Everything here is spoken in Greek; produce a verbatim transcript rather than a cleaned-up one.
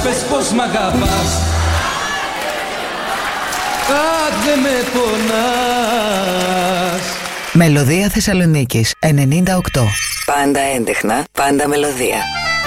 πες πως μ' αγαπάς. Αχ, δεν με πονάς. Μελωδία Θεσσαλονίκης ενενήντα οκτώ. Πάντα έντεχνα, πάντα μελωδία.